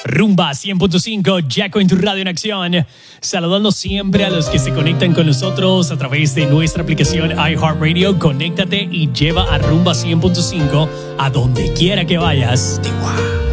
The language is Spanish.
Rumba 100.5, Jaco en tu radio en acción. Saludando siempre a los que se conectan con nosotros a través de nuestra aplicación iHeartRadio. Conéctate y lleva a Rumba 100.5 a donde quiera que vayas.